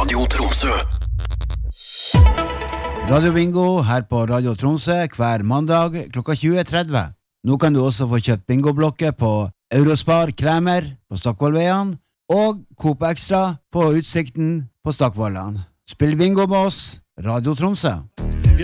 Radio Tromsø. Radio Bingo her på Radio Tromsø hver mandag klokka 20:30. Nå kan du også få kjøpt bingoblokker på Eurospar Kremer på Stokkvollveien og Coop Extra på Utsikten på Stokkvollan. Spill bingo med oss, Radio Tromsø.